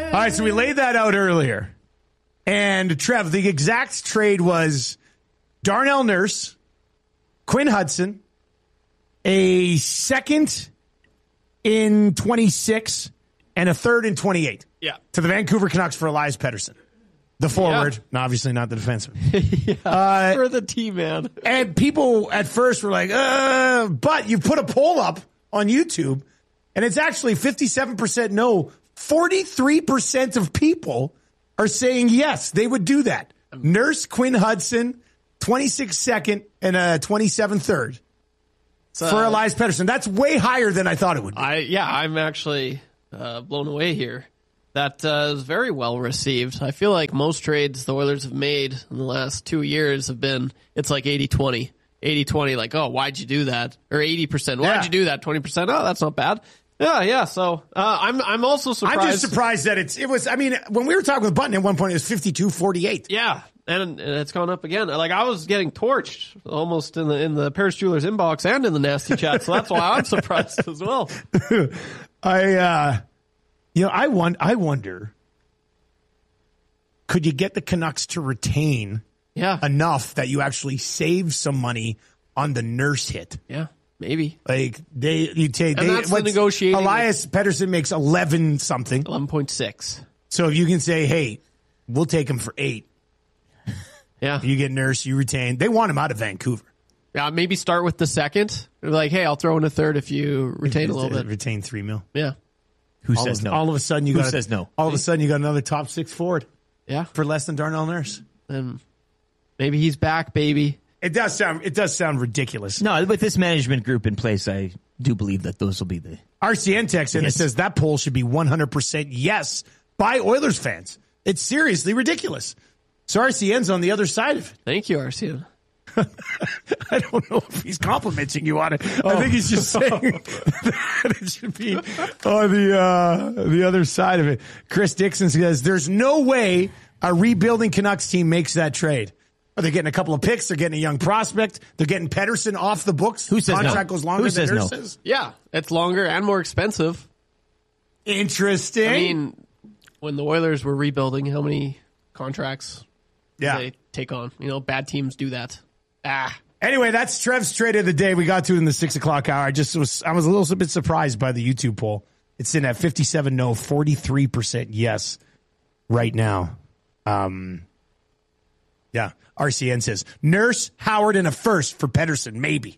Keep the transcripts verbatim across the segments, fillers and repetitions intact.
All right, so we laid that out earlier. And, Trev, the exact trade was Darnell Nurse, Quinn Hudson, a second in twenty-six, and a third in twenty-eight. Yeah. To the Vancouver Canucks for Elias Pettersson. The forward, Yeah. no, obviously not the defenseman. yeah, uh, for the team, man. And people at first were like, uh, but you put a poll up on YouTube, and it's actually fifty-seven percent no. forty-three percent of people are saying yes, they would do that. Nurse, Quinn Hudson, twenty-six second, and a twenty-seven third So, for Elias Pettersson. That's way higher than I thought it would be. I yeah, I'm actually uh, blown away here. That uh, is very well received. I feel like most trades the Oilers have made in the last two years have been, it's like eighty twenty. eighty twenty, like, oh, why'd you do that? Or eighty percent, why'd Yeah. you do that? twenty percent, oh, that's not bad. Yeah, yeah. So uh, I'm I'm also surprised. I'm just surprised that it's it was. I mean, when we were talking with Button at one point, it was fifty-two forty-eight. Yeah, and, and it's gone up again. Like I was getting torched almost in the in the Paris Jewelers inbox and in the nasty chat. So that's why I'm surprised as well. I, uh, you know, I want. I wonder, could you get the Canucks to retain Yeah, enough that you actually save some money on the Nurse hit? yeah, maybe Like they, you take. And they, that's the what's- negotiating- Elias Pettersson makes eleven something. eleven point six. So if you can say, "Hey, we'll take him for eight," Yeah, you get Nurse, you retain. They want him out of Vancouver. yeah. Maybe start with the second. Like, hey, I'll throw in a third if you retain a little bit. Retain three mil. Yeah, Who All says of, no? all of a sudden you Who got says no? All of a sudden you got another top six forward yeah. for less than Darnell Nurse. And maybe he's back, baby. It does sound. It does sound ridiculous. No, with this management group in place, I do believe that those will be the. R C N text in and Yes. says that poll should be one hundred percent yes by Oilers fans. It's seriously ridiculous. So R C N's on the other side of it. Thank you, R C N. I don't know if he's complimenting you on it. I think he's just saying that it should be on the uh, the other side of it. Chris Dixon says there's no way a rebuilding Canucks team makes that trade. Are they getting a couple of picks? They're getting a young prospect. They're getting Pettersson off the books. Who says Contract no? goes longer Who than says no? Nurse's. Yeah, it's longer and more expensive. Interesting. I mean, when the Oilers were rebuilding, how many contracts yeah. did they take on? You know, bad teams do that. Ah, Anyway, that's Trev's trade of the day. We got to in the six o'clock hour. I just was, I was a little bit surprised by the YouTube poll. It's in at fifty-seven no, forty-three percent yes right now. Um, yeah. R C N says Nurse, Howard, and a first for Pettersson, maybe.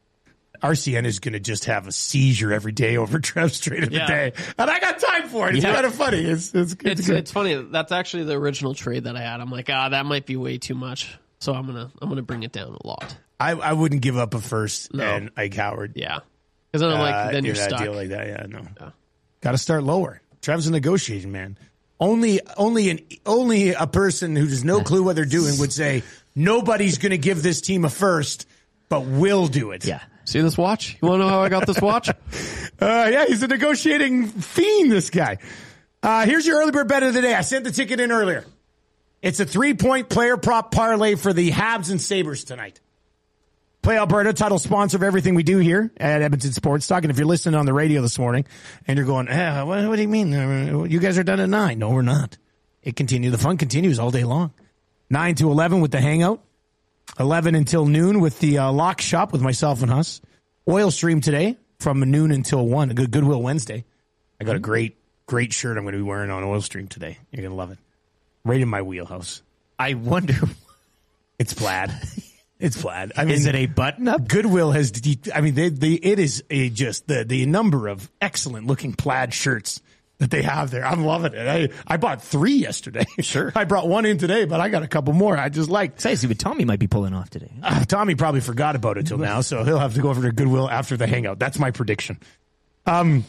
R C N is going to just have a seizure every day over Trev's trade of Yeah. the day. And I got time for it. It's Yeah. kind of funny. It's, it's, it's, it's good. it's funny. That's actually the original trade that I had. I'm like, ah, that might be way too much. So I'm gonna I'm gonna bring it down a lot. I, I wouldn't give up a first No. and Ike Howard. Yeah, because then I'm like, Uh, then you're in that stuck. deal like that. Yeah, no. Yeah. Got to start lower. Trev's a negotiating man. Only, only an, only a person who has no clue what they're doing would say nobody's going to give this team a first, but will do it. Yeah. See this watch? You want to know how I got this watch? Uh, yeah, he's a negotiating fiend, this guy. Uh, here's your early bird bet of the day. I sent the ticket in earlier. It's a three-point player prop parlay for the Habs and Sabres tonight. Play Alberta, title sponsor of everything we do here at Edmonton Sports Talk. And if you're listening on the radio this morning and you're going, eh, what, what do you mean? Uh, You guys are done at nine. No, we're not. It continues. The fun continues all day long. nine to eleven with the hangout. eleven until noon with the uh, lock shop with myself and Huss. Oil stream today from noon until one. A good Goodwill Wednesday. I got a great, great shirt I'm going to be wearing on Oil stream today. You're going to love it. Right in my wheelhouse. I wonder, It's plaid. It's plaid. I mean, is it a button up? Goodwill has, de- I mean, they, they, it is a just the, the number of excellent looking plaid shirts that they have there. I'm loving it. I, I bought three yesterday. Sure. I brought one in today, but I got a couple more. I just like, I see what Tommy might be pulling off today. uh, Tommy probably forgot about it till now, so he'll have to go over to Goodwill after the hangout. That's my prediction. Um,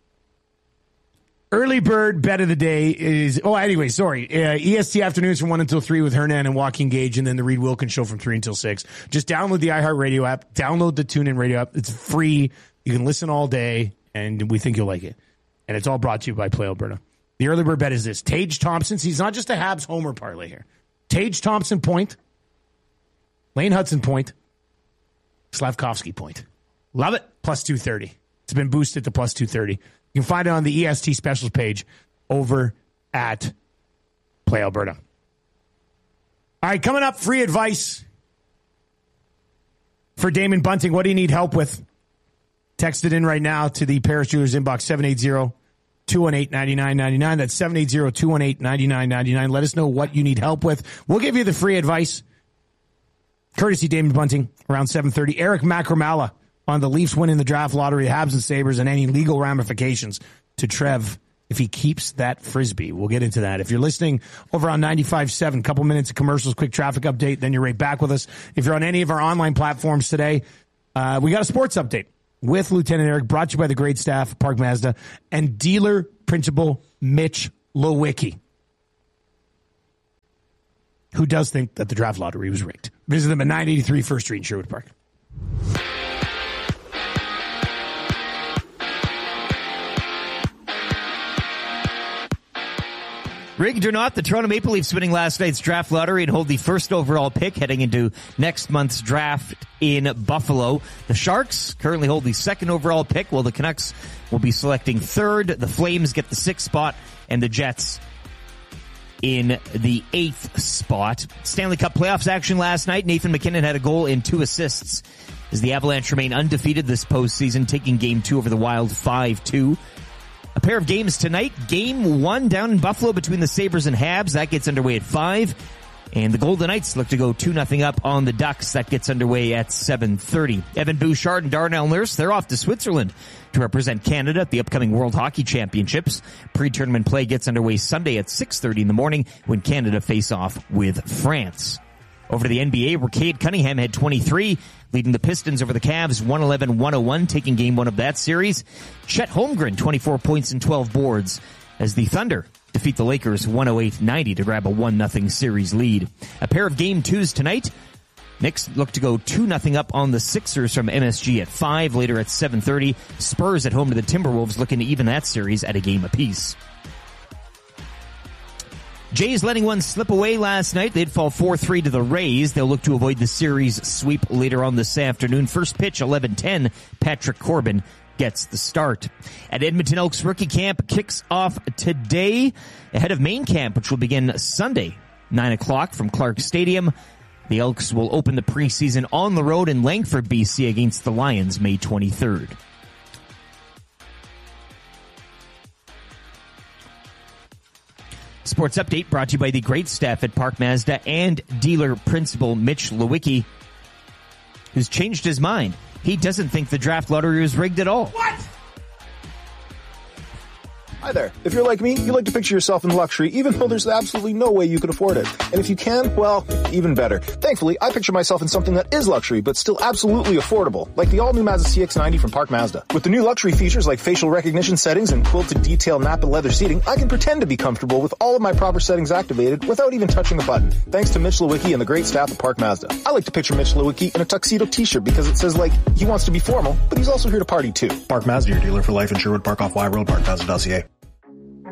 Early bird bet of the day is, oh, anyway, sorry. Uh, E S T afternoons from one until three with Hernan and Joaquin Gage, and then the Reed Wilkins show from three until six. Just download the iHeartRadio app, download the TuneIn Radio app. It's free. You can listen all day, and we think you'll like it. And it's all brought to you by Play Alberta. The early bird bet is this. Tage Thompson, he's not just a Habs homer parlay here. Tage Thompson point, Lane Hudson point, Slavkovsky point. Love it. Plus two thirty. It's been boosted to plus two thirty. You can find it on the E S T specials page over at Play Alberta. All right, coming up, free advice for Damon Bunting. What do you need help with? Text it in right now to the Paris Jewelers inbox, seven eight zero, two one eight, nine nine nine nine. That's seven eight zero, two one eight, nine nine nine nine. Let us know what you need help with. We'll give you the free advice. Courtesy Damon Bunting, around seven thirty. Eric Macramala on the Leafs winning the draft lottery, Habs and Sabres, and any legal ramifications to Trev if he keeps that Frisbee. We'll get into that. If you're listening over on ninety-five point seven, couple minutes of commercials, quick traffic update, then you're right back with us. If you're on any of our online platforms today, uh, we got a sports update with Lieutenant Eric, brought to you by the great staff of Park Mazda and dealer principal Mitch Lewicki, who does think that the draft lottery was rigged. Visit them at nine eighty-three First Street in Sherwood Park. Rigged or not, the Toronto Maple Leafs winning last night's draft lottery and hold the first overall pick heading into next month's draft in Buffalo. The Sharks currently hold the second overall pick, while the Canucks will be selecting third. The Flames get the sixth spot, and the Jets in the eighth spot. Stanley Cup playoffs action last night. Nathan McKinnon had a goal and two assists as the Avalanche remain undefeated this postseason, taking game two over the Wild five two. A pair of games tonight. Game one down in Buffalo between the Sabres and Habs. That gets underway at five. And the Golden Knights look to go two nothing up on the Ducks. That gets underway at seven thirty. Evan Bouchard and Darnell Nurse, they're off to Switzerland to represent Canada at the upcoming World Hockey Championships. Pre-tournament play gets underway Sunday at six thirty in the morning when Canada face off with France. Over to the N B A, Cade Cunningham had twenty-three, leading the Pistons over the Cavs one eleven one oh one, taking game one of that series. Chet Holmgren, twenty-four points and twelve boards as the Thunder defeat the Lakers one oh eight ninety to grab a one nothing series lead. A pair of game twos tonight. Knicks look to go two nothing up on the Sixers from M S G at five, later at seven thirty. Spurs at home to the Timberwolves looking to even that series at a game apiece. Jays letting one slip away last night. They'd fall four three to the Rays. They'll look to avoid the series sweep later on this afternoon. First pitch, eleven ten. Patrick Corbin gets the start. At Edmonton Elks rookie camp kicks off today ahead of main camp, which will begin Sunday, nine o'clock from Clark Stadium. The Elks will open the preseason on the road in Langford, B C against the Lions May twenty-third. Sports update brought to you by the great staff at Park Mazda and dealer principal Mitch Lewicki, who's changed his mind. He doesn't think the draft lottery was rigged at all. What? Hi there. If you're like me, you like to picture yourself in luxury, even though there's absolutely no way you could afford it. And if you can, well, even better. Thankfully, I picture myself in something that is luxury, but still absolutely affordable, like the all-new Mazda C X ninety from Park Mazda. With the new luxury features like facial recognition settings and quilted detail Napa leather seating, I can pretend to be comfortable with all of my proper settings activated without even touching a button. Thanks to Mitch Lewicki and the great staff at Park Mazda. I like to picture Mitch Lewicki in a tuxedo t-shirt because it says, like, he wants to be formal, but he's also here to party too. Park Mazda, your dealer for life in Sherwood Park off Y Road, park mazda dot c a.